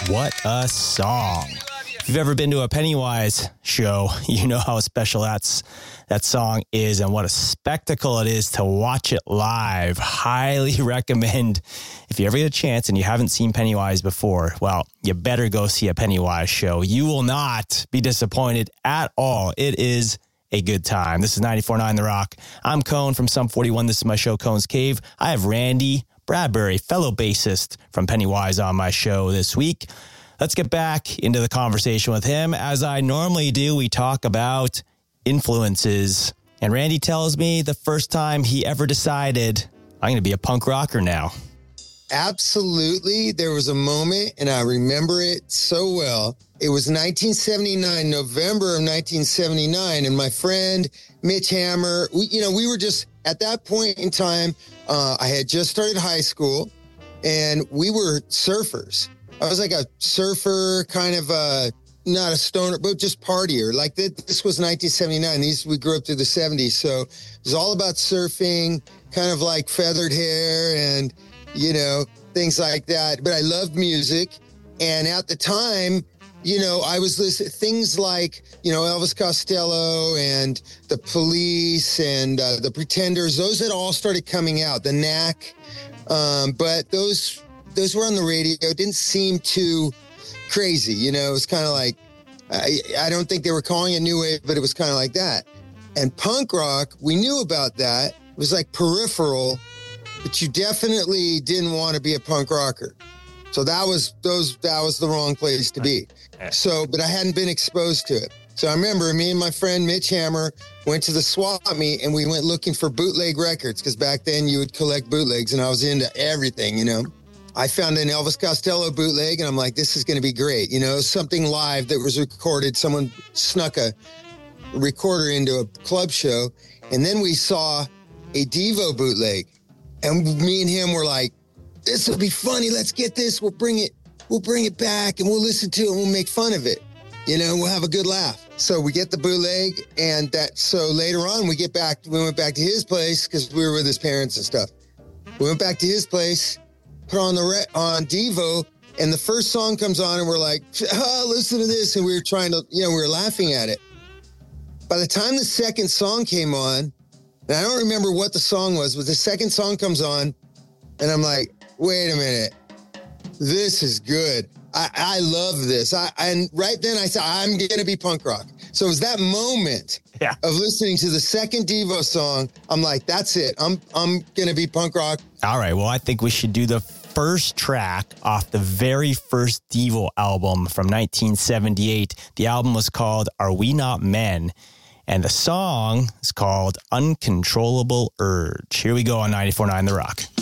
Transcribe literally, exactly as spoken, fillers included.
What a song. If you've ever been to a Pennywise show, you know how special that's that song is and what a spectacle it is to watch it live. Highly recommend, if you ever get a chance and you haven't seen Pennywise before, well, you better go see a Pennywise show. You will not be disappointed at all. It is a good time. This is ninety-four point nine The Rock. I'm Cone from Sum forty-one. This is my show, Cone's Cave. I have Randy Bradbury, fellow bassist from Pennywise, on my show this week. Let's get back into the conversation with him. As I normally do, we talk about influences. And Randy tells me the first time he ever decided, I'm going to be a punk rocker now. Absolutely. There was a moment, and I remember it so well. It was nineteen seventy-nine, November of nineteen seventy-nine, and my friend Mitch Hammer, we, you know, we were just, at that point in time, uh, I had just started high school, and we were surfers. I was like a surfer, kind of a, not a stoner, but just partier. Like th- this was nineteen seventy-nine. These, we grew up through the seventies. So it was all about surfing, kind of like feathered hair and, you know, things like that. But I loved music. And at the time, you know, I was listening things like, you know, Elvis Costello and the Police and uh, the Pretenders. Those had all started coming out, the Knack. Um, but those... Those were on the radio. It didn't seem too crazy. You know, it was kind of like, I, I don't think they were calling it new wave, but it was kind of like that. And punk rock, we knew about that. It was like peripheral, but you definitely didn't want to be a punk rocker. So that was those. That was the wrong place to be. So, but I hadn't been exposed to it. So I remember me and my friend Mitch Hammer went to the swap meet and we went looking for bootleg records, because back then you would collect bootlegs and I was into everything, you know. I found an Elvis Costello bootleg, and I'm like, this is going to be great. You know, something live that was recorded. Someone snuck a recorder into a club show. And then we saw a Devo bootleg. And me and him were like, this will be funny. Let's get this. We'll bring it. We'll bring it back, and we'll listen to it, and we'll make fun of it. You know, we'll have a good laugh. So we get the bootleg, and that. So later on, we get back. We went back to his place because we were with his parents and stuff. We went back to his place, put on the re- on Devo, and the first song comes on, and we're like, oh, listen to this, and we were trying to, you know, we were laughing at it. By the time the second song came on, and I don't remember what the song was, but the second song comes on, and I'm like, wait a minute, this is good. I, I love this. I, and right then I said, I'm going to be punk rock. So it was that moment yeah. of listening to the second Devo song. I'm like, that's it. I'm I'm going to be punk rock. All right. Well, I think we should do the first track off the very first Devo album from nineteen seventy-eight. The album was called Are We Not Men? And the song is called Uncontrollable Urge. Here we go on ninety-four point nine The Rock.